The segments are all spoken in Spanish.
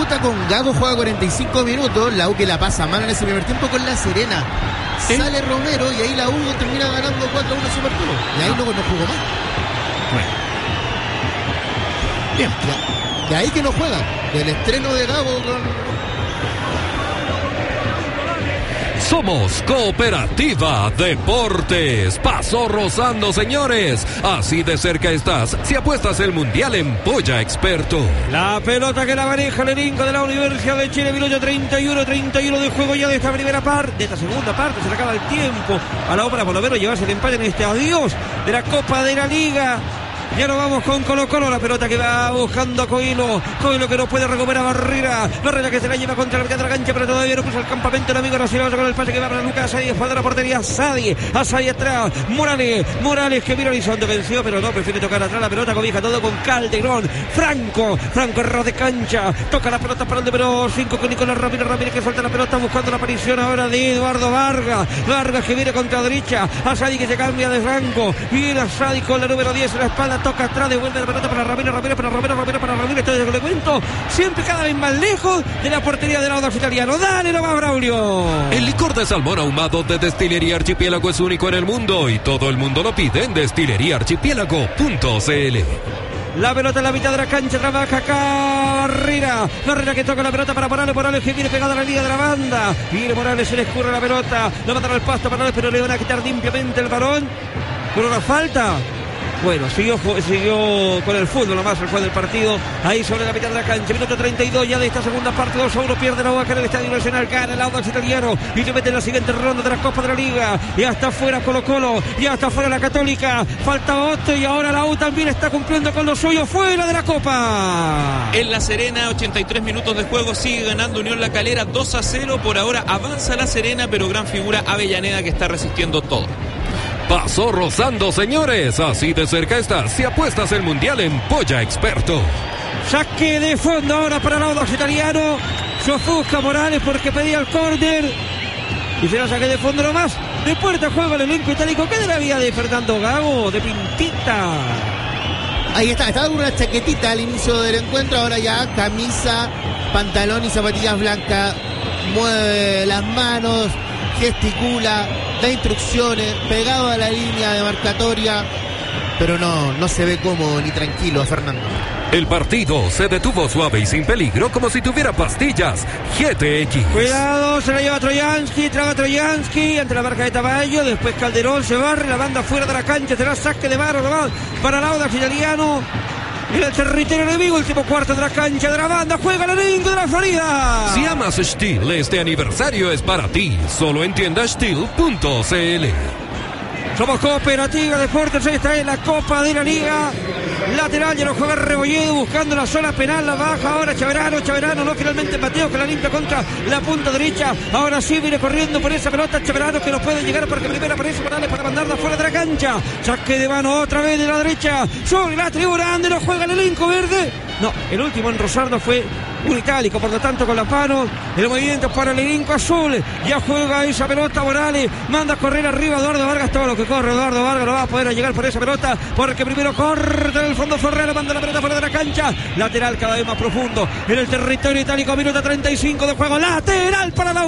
debuta con Gago, juega 45 minutos. La U que la pasa mal en ese primer tiempo con La Serena. ¿Sí? Sale Romero y ahí la U termina ganando 4-1 Super Polo. Y ahí luego no jugó más. Bueno. Bien. De ahí que no juega. Del estreno de Gago con... Somos Cooperativa Deportes. Pasó rozando, señores. Así de cerca estás si apuestas el Mundial en Polla Experto. La pelota que la maneja el elenco de la Universidad de Chile. Minuto 31 de juego ya de esta primera parte. De esta segunda parte se le acaba el tiempo a la U para por lo menos llevarse el empate en este adiós de la Copa de la Liga. Ya nos vamos con Colo Colo, la pelota que va buscando a Coelho que no puede recuperar Barrera que se la lleva contra la mitad de la cancha, pero todavía no puso el campamento el amigo nacional con el pase que va para Lucas Sadi, espalda de la portería, Sadi atrás, Morales que mira Horizonte, venció, pero no, prefiere tocar atrás la pelota, cobija todo con Calderón, Franco error de cancha, toca la pelota para el número 5 con Nicolás Ramírez que suelta la pelota buscando la aparición ahora de Eduardo Vargas que viene contra derecha, a Sadi que se cambia de Franco, viene a Sadi con la número 10 en la espalda, toca atrás, devuelve la pelota para Ramírez, esto es lo que cuento, siempre cada vez más lejos de la portería del Audax Italiano. Dale nomás, Braulio. El licor de salmón ahumado de Destilería Archipiélago es único en el mundo y todo el mundo lo pide en destilleriaarchipiélago.cl. La pelota en la mitad de la cancha, trabaja acá Barrera que toca la pelota para Morales que viene pegada a la línea de la banda. Viene Morales, se le escurre la pelota, lo matan al pasto Morales, pero le van a quitar limpiamente el balón con una falta. Bueno, siguió con el fútbol nomás el juego del partido. Ahí sobre la mitad de la cancha, minuto 32 ya de esta segunda parte. 2-1 pierde la UAC en el Estadio Nacional. Gana el Audax Italiano y se mete en la siguiente ronda de la Copa de la Liga. Ya está fuera Colo Colo, ya está fuera la Católica. Falta otro y ahora la U también está cumpliendo con lo suyo, fuera de la Copa. En La Serena, 83 minutos de juego, sigue ganando Unión La Calera 2-0. Por ahora avanza La Serena, pero gran figura Avellaneda que está resistiendo todo. Pasó rozando, señores. Así de cerca estás si apuestas el Mundial en Polla Experto. Saque de fondo ahora para el Audax Italiano. Se ofusca Morales porque pedía el córner. Y será saque de fondo nomás. De puerta juega el elenco itálico. ¿Qué de la vida de Fernando Gago? De pintita. Ahí está con una chaquetita al inicio del encuentro. Ahora ya camisa, pantalón y zapatillas blancas. Mueve las manos, gesticula, da instrucciones, pegado a la línea de marcatoria, pero no se ve cómodo ni tranquilo a Fernando. El partido se detuvo suave y sin peligro, como si tuviera pastillas GTX. Cuidado, se la lleva Troyansky, traba Troyansky ante la marca de Tamayo, después Calderón se barre, la banda fuera de la cancha, será saque de mano para el Audax Italiano. En el territorio enemigo, último cuarto de la cancha de la banda, juega el elenco de la Florida. Si amas Steel, este aniversario es para ti. Solo en tiendasteel.cl. Somos Cooperativa Deportes, esta es la Copa de la Liga. Lateral, ya lo juega Rebolledo buscando la zona penal, la baja ahora Chaverano, no, finalmente Mateo que la limpia contra la punta derecha. Ahora sí viene corriendo por esa pelota Chaverano que no puede llegar porque primero aparece Morales para mandarla fuera de la cancha. Saque de mano otra vez de la derecha sobre la tribuna donde no juega el elenco verde. No, el último en Rosardo fue un itálico, por lo tanto con las manos, el movimiento para el elenco azul. Ya juega esa pelota Morales, manda a correr arriba Eduardo Vargas, todo lo que corre Eduardo Vargas no va a poder llegar por esa pelota, porque primero corta en el fondo Ferrero, manda la pelota fuera de la cancha, lateral cada vez más profundo, en el territorio itálico, minuto 35 de juego, lateral para la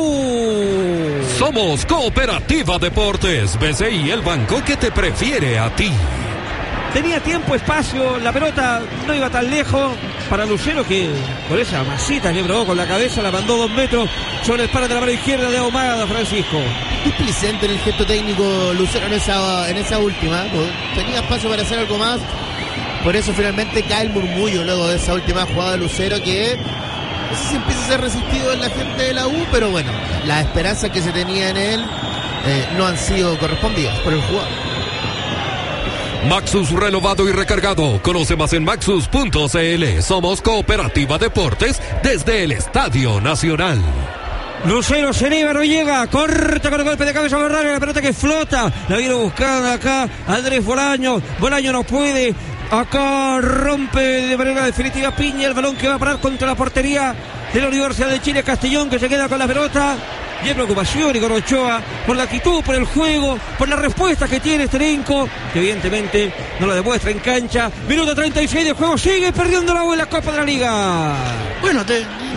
U. Somos Cooperativa Deportes, BCI, el banco que te prefiere a ti. Tenía tiempo, espacio, la pelota no iba tan lejos para Lucero que por esa masita que probó con la cabeza la mandó 2 metros sobre el palo de la mano izquierda de Ahumada, Francisco. Displicente en el gesto técnico Lucero en esa última, tenía espacio para hacer algo más, por eso finalmente cae el murmullo luego de esa última jugada de Lucero que no sé si empieza a ser resistido en la gente de la U, pero bueno, las esperanzas que se tenía en él no han sido correspondidas por el jugador. Maxus renovado y recargado. Conoce más en maxus.cl. Somos Cooperativa Deportes desde el Estadio Nacional. Lucero se eleva, no llega, corta con el golpe de cabeza Barrera, la pelota que flota, la viene buscando acá Andrés Bolaño no puede, acá rompe de manera definitiva Piña, el balón que va a parar contra la portería de la Universidad de Chile, Castellón que se queda con la pelota. Y hay preocupación y Ochoa por la actitud, por el juego, por la respuesta que tiene este elenco, que evidentemente no lo demuestra en cancha. Minuto 36 de juego, sigue perdiendo la U en la Copa de la Liga. Bueno,